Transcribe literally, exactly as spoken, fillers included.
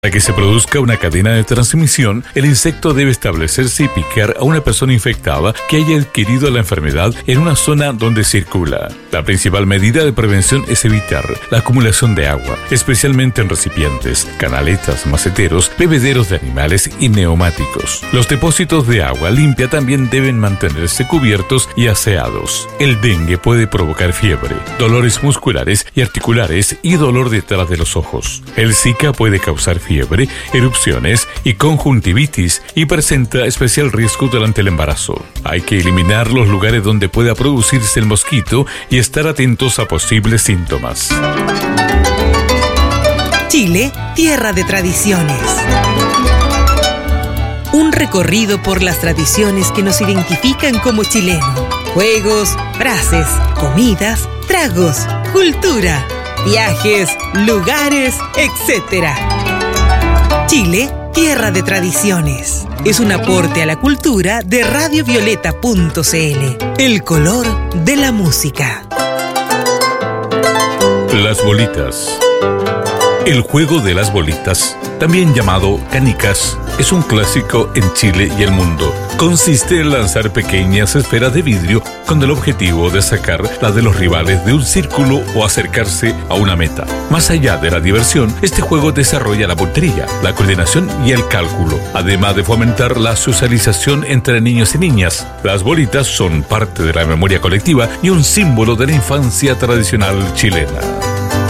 Para que se produzca una cadena de transmisión, el insecto debe establecerse y picar a una persona infectada que haya adquirido la enfermedad en una zona donde circula. La principal medida de prevención es evitar la acumulación de agua, especialmente en recipientes, canaletas, maceteros, bebederos de animales y neumáticos. Los depósitos de agua limpia también deben mantenerse cubiertos y aseados. El dengue puede provocar fiebre, dolores musculares y articulares y dolor detrás de los ojos. El Zika puede causar fiebre. fiebre, erupciones y conjuntivitis y presenta especial riesgo durante el embarazo. Hay que eliminar los lugares donde pueda producirse el mosquito y estar atentos a posibles síntomas. Chile, tierra de tradiciones. Un recorrido por las tradiciones que nos identifican como chilenos. Juegos, frases, comidas, tragos, cultura, viajes, lugares, etcétera. Chile, tierra de tradiciones. Es un aporte a la cultura de radio violeta punto c l. El color de la música. Las bolitas. El juego de las bolitas, también llamado canicas, es un clásico en Chile y el mundo. Consiste en lanzar pequeñas esferas de vidrio con el objetivo de sacar la de los rivales de un círculo o acercarse a una meta. Más allá de la diversión, este juego desarrolla la puntería, la coordinación y el cálculo, además de fomentar la socialización entre niños y niñas. Las bolitas son parte de la memoria colectiva y un símbolo de la infancia tradicional chilena.